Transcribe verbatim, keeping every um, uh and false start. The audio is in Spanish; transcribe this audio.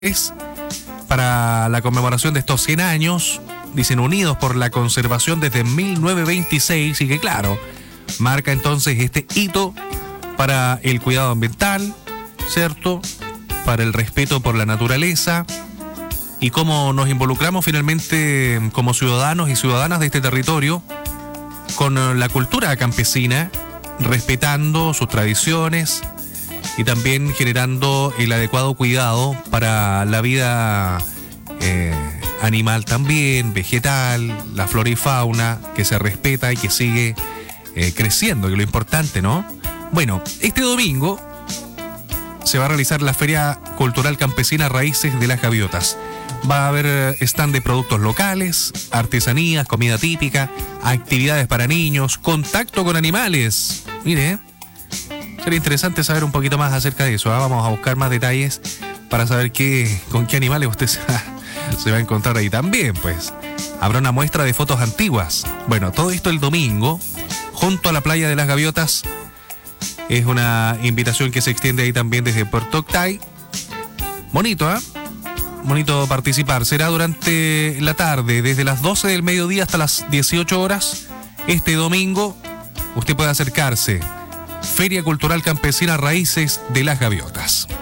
es para la conmemoración de estos cien años, dicen unidos por la conservación desde mil novecientos veintiséis, y que claro, marca entonces este hito para el cuidado ambiental, ¿cierto? Para el respeto por la naturaleza y cómo nos involucramos finalmente como ciudadanos y ciudadanas de este territorio con la cultura campesina, respetando sus tradiciones y también generando el adecuado cuidado para la vida eh, animal también, vegetal, la flora y fauna, que se respeta y que sigue eh, creciendo, que es lo importante, ¿no? Bueno, este domingo se va a realizar la Feria Cultural Campesina Raíces de las Gaviotas. Va a haber stand de productos locales, artesanías, comida típica, actividades para niños, contacto con animales. Mire, sería interesante saber un poquito más acerca de eso, ¿eh? Vamos a buscar más detalles para saber qué, con qué animales usted se va, se va a encontrar ahí también, pues. Habrá una muestra de fotos antiguas. Bueno, todo esto el domingo, junto a la playa de las Gaviotas. Es una invitación que se extiende ahí también desde Puerto Octay. Bonito, ¿eh? Bonito participar. Será durante la tarde, desde las doce del mediodía hasta las dieciocho horas. Este domingo, usted puede acercarse. Feria Cultural Campesina Raíces de las Gaviotas.